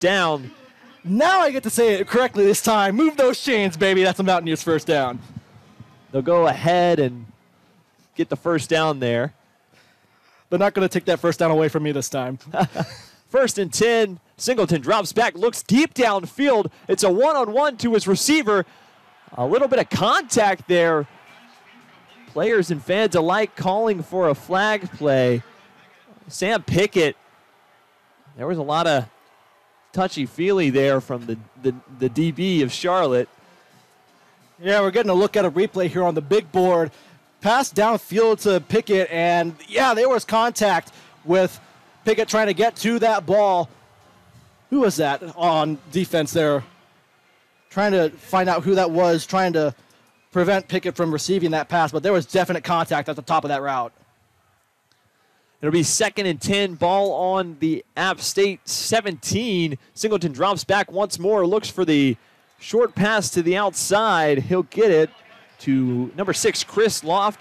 down. Now I get to say it correctly this time. Move those chains, baby. That's a Mountaineers first down. They'll go ahead and get the first down there. They're not going to take that first down away from me this time. 1st and 10. Singleton drops back, looks deep downfield. It's a one-on-one to his receiver. A little bit of contact there. Players and fans alike calling for a flag play. Sam Pickett, there was a lot of touchy-feely there from the DB of Charlotte. Yeah, we're getting a look at a replay here on the big board. Pass downfield to Pickett, and yeah, there was contact with Pickett trying to get to that ball. Who was that on defense there? Trying to find out who that was, trying to prevent Pickett from receiving that pass, but there was definite contact at the top of that route. It'll be 2nd and 10, ball on the App State 17. Singleton drops back once more, looks for the short pass to the outside. He'll get it to number 6, Chris Loft.